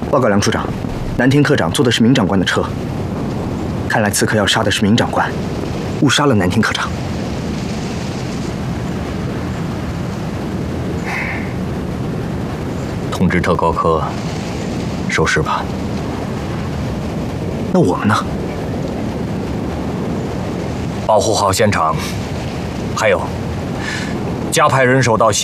报告梁处长，南田科长坐的是明长官的车，看来刺客要杀的是明长官，误杀了南田科长。 通知特高科收尸吧。 那我们呢？ 保护好现场，还有加派人手到